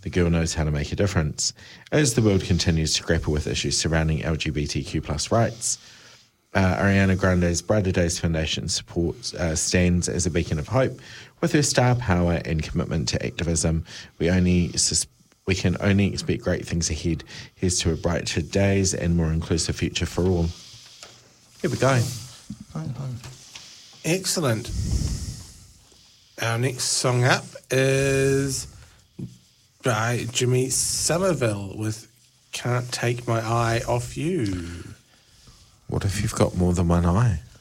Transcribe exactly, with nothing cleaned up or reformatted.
The girl knows how to make a difference. As the world continues to grapple with issues surrounding L G B T Q plus rights, uh, Ariana Grande's Brighter Days Foundation supports uh, stands as a beacon of hope. With her star power and commitment to activism, we only sus- we can only expect great things ahead. Here's to a brighter days and more inclusive future for all. Here we go. Excellent. Our next song up is by Jimmy Somerville with Can't Take My Eye Off You. What if you've got more than one eye?